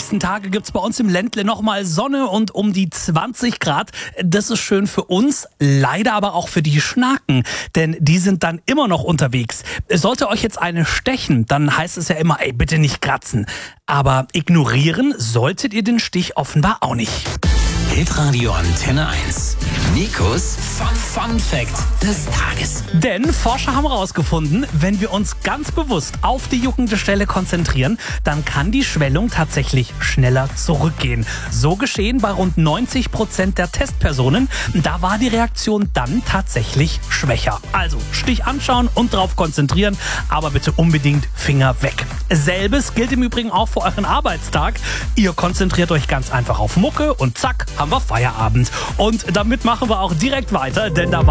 nächsten Tage gibt's bei uns im Ländle nochmal Sonne und um die 20 Grad. Das ist schön für uns, leider aber auch für die Schnaken, denn die sind dann immer noch unterwegs. Sollte euch jetzt eine stechen, dann heißt es ja immer, ey, bitte nicht kratzen. Aber ignorieren solltet ihr den Stich offenbar auch nicht. Hitradio Antenne 1. Nikos Fun Fact des Tages. Denn Forscher haben herausgefunden, wenn wir uns ganz bewusst auf die juckende Stelle konzentrieren, dann kann die Schwellung tatsächlich schneller zurückgehen. So geschehen bei rund 90% der Testpersonen. Da war die Reaktion dann tatsächlich schwächer. Also Stich anschauen und drauf konzentrieren, aber bitte unbedingt Finger weg. Selbes gilt im Übrigen auch für euren Arbeitstag. Ihr konzentriert euch ganz einfach auf Mucke und zack, haben wir Feierabend. Und damit machen wir auch direkt weiter, denn da war